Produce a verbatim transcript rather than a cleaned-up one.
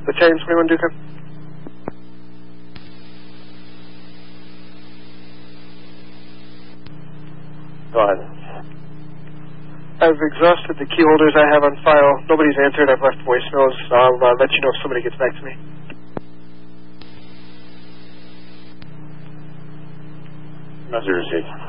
Battalion twenty-one Duke. Go ahead. I've exhausted the key holders I have on file. Nobody's answered. I've left voicemails. I'll uh, let you know if somebody gets back to me. Message received.